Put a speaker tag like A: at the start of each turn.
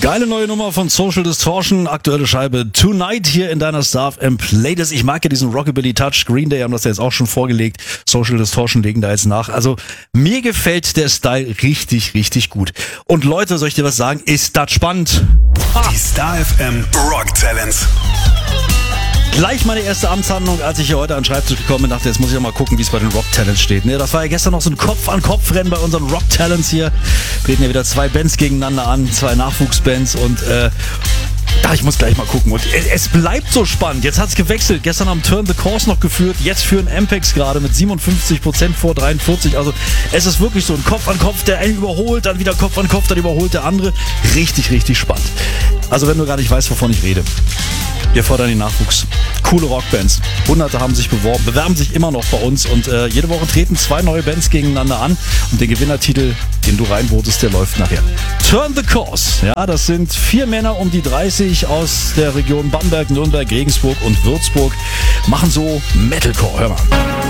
A: Geile neue Nummer von Social Distortion, aktuelle Scheibe Tonight hier in deiner Star FM Playlist. Ich mag ja diesen Rockabilly-Touch. Green Day haben das ja jetzt auch schon vorgelegt. Social Distortion legen da jetzt nach. Also mir gefällt der Style richtig, richtig gut. Und Leute, soll ich dir was sagen? Ist das spannend?
B: Die Star FM Rock Talents.
A: Gleich meine erste Amtshandlung, als ich hier heute an den Schreibtisch gekommen bin, dachte, jetzt muss ich auch mal gucken, wie es bei den Rock Talents steht. Ne, das war ja gestern noch so ein Kopf-an-Kopf-Rennen bei unseren Rock Talents hier. Treten ja wieder zwei Bands gegeneinander an, zwei Nachwuchsbands und ich muss gleich mal gucken. Und es bleibt so spannend. Jetzt hat's gewechselt. Gestern haben Turn the Course noch geführt. Jetzt führen Ampex gerade mit 57% vor 43. Also es ist wirklich so ein Kopf an Kopf. Der eine überholt, dann wieder Kopf an Kopf, dann überholt der andere. Richtig, richtig spannend. Also wenn du gar nicht weißt, wovon ich rede. Wir fordern den Nachwuchs. Coole Rockbands. Hunderte haben sich bewerben sich immer noch bei uns und jede Woche treten zwei neue Bands gegeneinander an und den Gewinnertitel, den du reinvotest, der läuft nachher. Turn the Course. Ja, das sind 4 Männer um die 30 aus der Region Bamberg, Nürnberg, Regensburg und Würzburg. Machen so Metalcore. Hör mal.